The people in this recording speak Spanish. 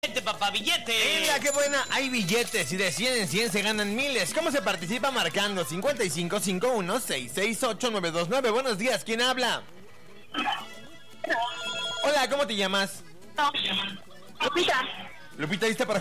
Billete, papá, billete. Mira, qué buena, hay billetes y de 100 en 100 se ganan miles. ¿Cómo se participa? Marcando 5551-668-929. Buenos días, ¿quién habla? Hola, ¿cómo te llamas? Lupita. Lupita, ¿lista para